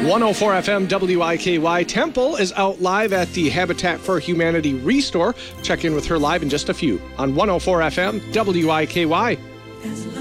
104 FM WIKY. Temple is out live at the Habitat for Humanity Restore. Check in with her live in just a few on 104 FM WIKY.